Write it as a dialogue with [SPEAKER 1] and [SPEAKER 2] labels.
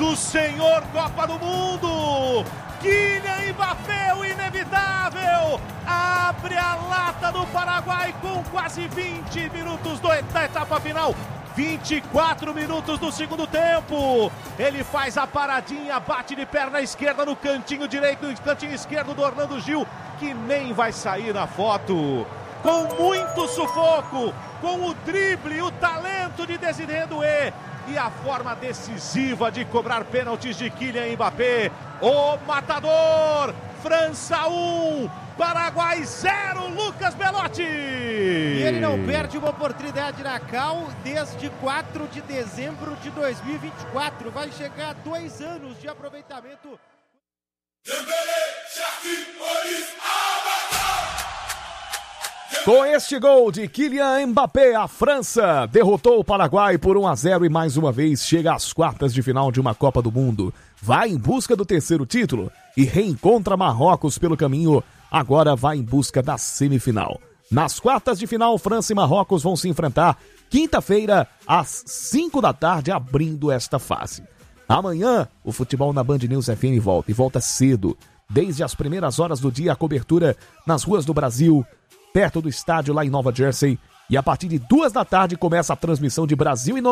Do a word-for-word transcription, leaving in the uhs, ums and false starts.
[SPEAKER 1] do senhor Copa do Mundo. Kylian Mbappé, o inevitável, abre a lata do Paraguai com quase vinte minutos do, da etapa final. vinte e quatro minutos do segundo tempo. Ele faz a paradinha, bate de perna esquerda no cantinho direito, no cantinho esquerdo do Orlando Gil, que nem vai sair na foto. Com muito sufoco, com o drible, o talento de Desiré Doué e a forma decisiva de cobrar pênaltis de Kylian Mbappé. O matador, França um, Paraguai zero, Lucas Belotti.
[SPEAKER 2] E ele não perde uma oportunidade na Cal desde quatro de dezembro de dois mil e vinte e quatro. Vai chegar a dois anos de aproveitamento.
[SPEAKER 3] Com este gol de Kylian Mbappé, a França derrotou o Paraguai por um a zero e mais uma vez chega às quartas de final de uma Copa do Mundo. Vai em busca do terceiro título e reencontra Marrocos pelo caminho. Agora vai em busca da semifinal. Nas quartas de final, França e Marrocos vão se enfrentar quinta-feira às cinco da tarde, abrindo esta fase. Amanhã, o Futebol na Band News F M volta e volta cedo. Desde as primeiras horas do dia, a cobertura nas ruas do Brasil, perto do estádio lá em Nova Jersey. E a partir de duas da tarde começa a transmissão de Brasil e